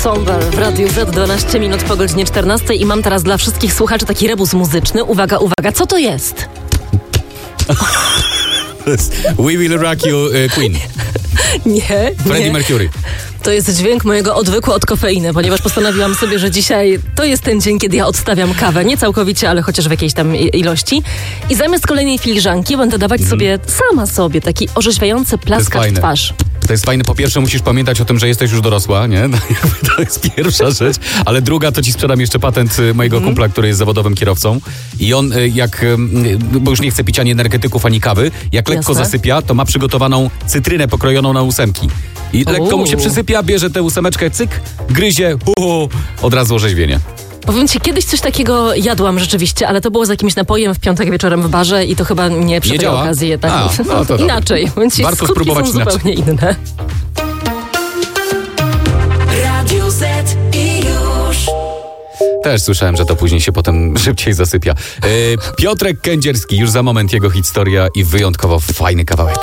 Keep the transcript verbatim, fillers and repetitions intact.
Ensemble w Radiu Z, dwanaście minut po godzinie czternastej i mam teraz dla wszystkich słuchaczy taki rebus muzyczny. Uwaga, uwaga, co to jest? We Will Rock You, uh, Queen. Nie, Freddie nie. Mercury. To jest dźwięk mojego odwyku od kofeiny, ponieważ postanowiłam sobie, że dzisiaj to jest ten dzień, kiedy ja odstawiam kawę. Nie całkowicie, ale chociaż w jakiejś tam ilości. I zamiast kolejnej filiżanki będę dawać mm. sobie, sama sobie, taki orzeźwiający plaskacz w twarz. To jest fajne. Po pierwsze musisz pamiętać o tym, że jesteś już dorosła, nie? To jest pierwsza rzecz. Ale druga, to ci sprzedam jeszcze patent mojego mm. kumpla, który jest zawodowym kierowcą. I on jak, bo już nie chce pić ani energetyków, ani kawy, jak lekko Jasne. zasypia, to ma przygotowaną cytrynę pokrojoną na ósemki. I lekko mu się przysypia, bierze tę ósemeczkę, cyk, gryzie, hu, od razu orzeźwienie. Powiem ci, kiedyś coś takiego jadłam rzeczywiście, ale to było z jakimś napojem w piątek wieczorem w barze i to chyba nie przy nie tej działa? okazji. Tak. A, no to inaczej. Więc warto spróbować są inaczej. zupełnie inne. Radio Z i już. Też słyszałem, że to później się potem szybciej zasypia. Yy, Piotrek Kędzierski, już za moment jego historia i wyjątkowo fajny kawałek.